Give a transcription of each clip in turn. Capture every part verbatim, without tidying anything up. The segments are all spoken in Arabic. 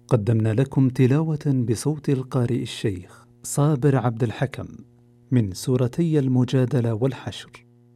قدمنا لكم تلاوة بصوت القارئ الشيخ صابر عبد الحكم من سورتي المجادلة والحشر.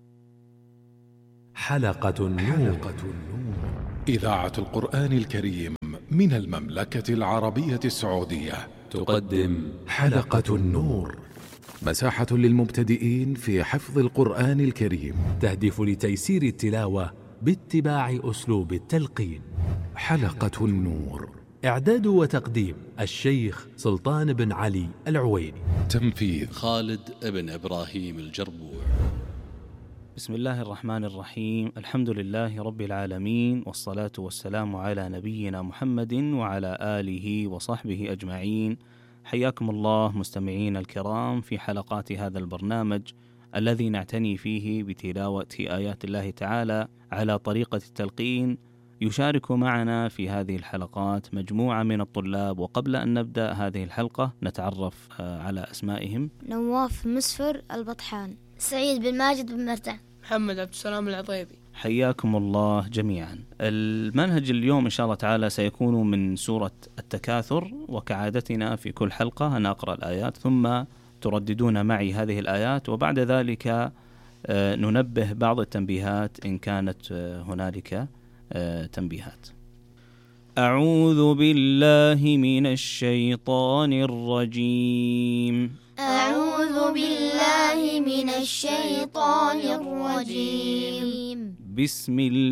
حلقة النور. إذاعة القرآن الكريم من المملكة العربية السعودية تقدم حلقة النور، مساحة للمبتدئين في حفظ القرآن الكريم، تهدف لتيسير التلاوة باتباع أسلوب التلقين. حلقة النور، إعداد وتقديم الشيخ سلطان بن علي العويني، تنفيذ خالد بن إبراهيم الجربوع. بسم الله الرحمن الرحيم. الحمد لله رب العالمين، والصلاة والسلام على نبينا محمد وعلى آله وصحبه أجمعين. حياكم الله مستمعين الكرام في حلقات هذا البرنامج الذي نعتني فيه بتلاوة آيات الله تعالى على طريقة التلقين. يشارك معنا في هذه الحلقات مجموعة من الطلاب، وقبل أن نبدأ هذه الحلقة نتعرف على أسمائهم. نواف مسفر البطحان، سعيد بن ماجد بن مرتع، محمد عبد السلام العضيبي. حياكم الله جميعا. المنهج اليوم إن شاء الله تعالى سيكون من سورة التكاثر، وكعادتنا في كل حلقة أنا أقرأ الآيات ثم ترددون معي هذه الآيات، وبعد ذلك ننبه بعض التنبيهات إن كانت هنالك تنبيهات. أعوذ بالله من الشيطان الرجيم. أعوذ بالله من الشيطان الرجيم. بسم الله